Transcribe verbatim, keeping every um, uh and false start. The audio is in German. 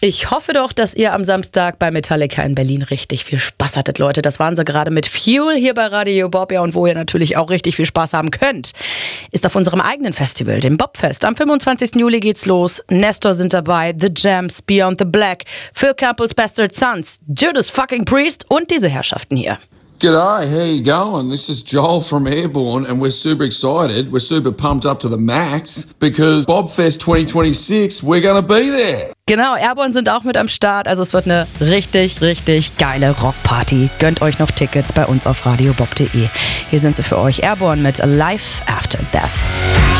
Ich hoffe doch, dass ihr am Samstag bei Metallica in Berlin richtig viel Spaß hattet, Leute. Das waren sie gerade mit Fuel hier bei Radio Bob. Ja, und wo ihr natürlich auch richtig viel Spaß haben könnt, ist auf unserem eigenen Festival, dem Bobfest. Am fünfundzwanzigsten Juli geht's los. Nestor sind dabei, The Jams, Beyond the Black, Phil Campbell's Bastard Sons, Judas fucking Priest und diese Herrschaften hier. G'day, how you going? This is Joel from Airborne and we're super excited. We're super pumped up to the max because Bobfest twenty twenty-six, we're gonna be there. Genau, Airborne sind auch mit am Start, also es wird eine richtig, richtig geile Rockparty. Gönnt euch noch Tickets bei uns auf radiobob punkt de. Hier sind sie für euch, Airborne mit Life After Death.